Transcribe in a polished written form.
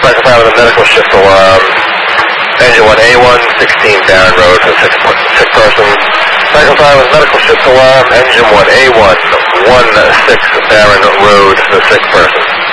Cycle 5 with a medical shift alarm. Engine 1A1, 16 Barron Road for the sick person. Cycle 5 with medical shift alarm. Engine 1A1, 16 Barron Road for the sick person.